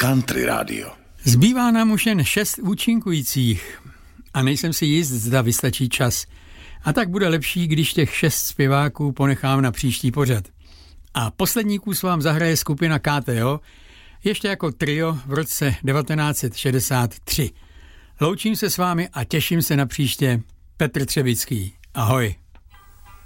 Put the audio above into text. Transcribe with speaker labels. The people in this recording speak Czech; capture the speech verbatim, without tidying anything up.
Speaker 1: Country Radio.
Speaker 2: Zbývá nám už jen šest účinkujících a nejsem si jist, zda vystačí čas. A tak bude lepší, když těch šest zpěváků ponechám na příští pořad. A poslední kus vám zahraje skupina K T O, ještě jako trio v roce devatenáct set šedesát tři. Loučím se s vámi a těším se na příště. Petr Třebický. Ahoj.